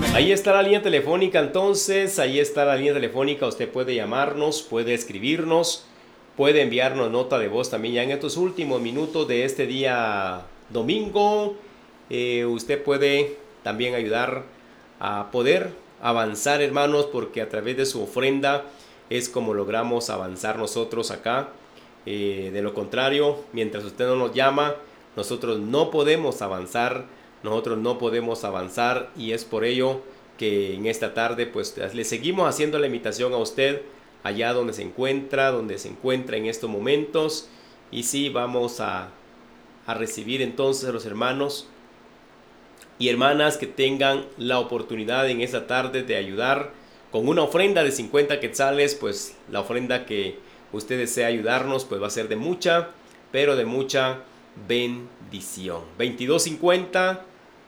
Ahí está la línea telefónica entonces, ahí está la línea telefónica, usted puede llamarnos, puede escribirnos, puede enviarnos nota de voz también ya en estos últimos minutos de este día domingo. Usted puede también ayudar a poder avanzar, hermanos, porque a través de su ofrenda es como logramos avanzar nosotros acá. De lo contrario, mientras usted no nos llama, nosotros no podemos avanzar. Nosotros no podemos avanzar y es por ello que en esta tarde pues le seguimos haciendo la invitación a usted allá donde se encuentra en estos momentos. Y sí, vamos a recibir entonces a los hermanos y hermanas que tengan la oportunidad en esta tarde de ayudar con una ofrenda de 50 quetzales. Pues la ofrenda que usted desea ayudarnos pues va a ser de mucha, pero de mucha bendición. 2250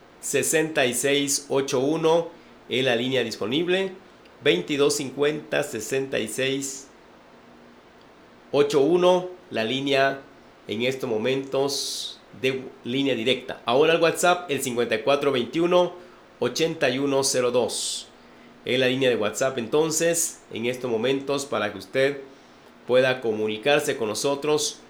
6681 es la línea disponible. 2250 6681 la línea en estos momentos de línea directa. Ahora el WhatsApp, el 5421 8102 es la línea de WhatsApp entonces en estos momentos para que usted pueda comunicarse con nosotros,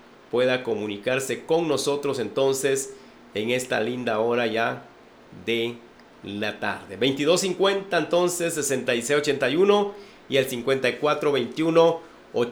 entonces en esta linda hora ya de la tarde. 2250 entonces 6681 y el 5421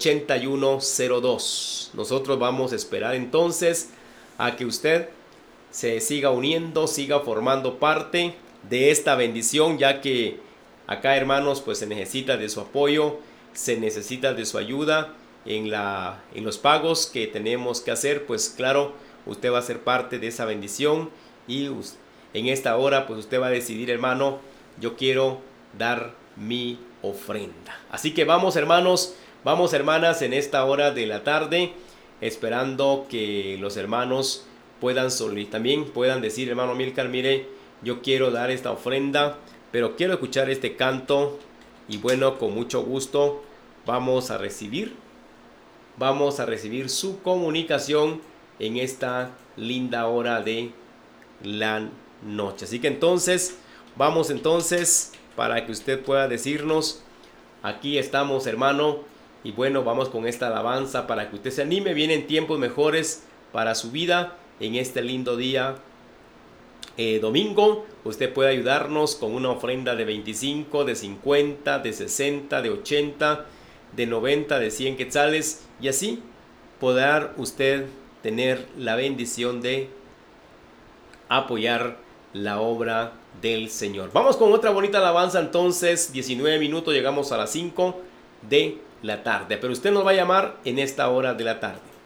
8102. Nosotros vamos a esperar entonces a que usted se siga uniendo, siga formando parte de esta bendición, ya que acá, hermanos, pues se necesita de su apoyo, se necesita de su ayuda en los pagos que tenemos que hacer. Pues claro, usted va a ser parte de esa bendición y en esta hora pues usted va a decidir, hermano, yo quiero dar mi ofrenda. Así que vamos, hermanos, vamos, hermanas, en esta hora de la tarde, esperando que los hermanos puedan también puedan decir, hermano Milcar, mire, yo quiero dar esta ofrenda, pero quiero escuchar este canto. Y bueno, con mucho gusto vamos a recibir su comunicación en esta linda hora de la noche. Así que entonces, vamos entonces para que usted pueda decirnos, aquí estamos, hermano. Y bueno, vamos con esta alabanza para que usted se anime. Vienen tiempos mejores para su vida en este lindo día domingo. Usted puede ayudarnos con una ofrenda de 25, de 50, de 60, de 80, de 90, de 100 quetzales. Y así podrá usted tener la bendición de apoyar la obra del Señor. Vamos con otra bonita alabanza entonces. 19 minutos, llegamos a las 5 de la tarde. Pero usted nos va a llamar en esta hora de la tarde.